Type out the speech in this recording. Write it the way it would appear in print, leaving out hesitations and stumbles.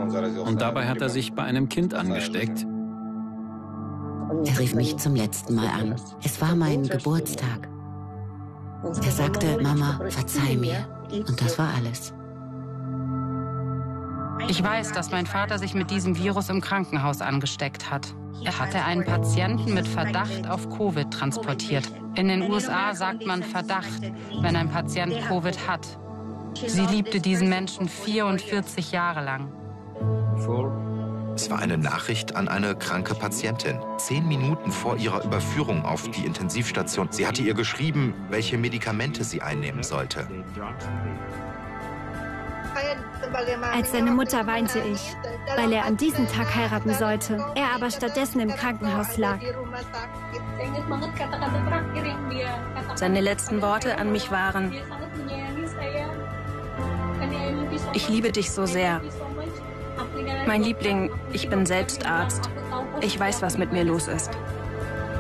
Und dabei hat er sich bei einem Kind angesteckt. Er rief mich zum letzten Mal an. Es war mein Geburtstag. Er sagte, Mama, verzeih mir. Und das war alles. Ich weiß, dass mein Vater sich mit diesem Virus im Krankenhaus angesteckt hat. Er hatte einen Patienten mit Verdacht auf Covid transportiert. In den USA sagt man Verdacht, wenn ein Patient Covid hat. Sie liebte diesen Menschen 44 Jahre lang. Es war eine Nachricht an eine kranke Patientin. 10 Minuten vor ihrer Überführung auf die Intensivstation. Sie hatte ihr geschrieben, welche Medikamente sie einnehmen sollte. Als seine Mutter weinte ich, weil er an diesem Tag heiraten sollte. Er aber stattdessen im Krankenhaus lag. Seine letzten Worte an mich waren: Ich liebe dich so sehr. Mein Liebling, ich bin selbst Arzt. Ich weiß, was mit mir los ist.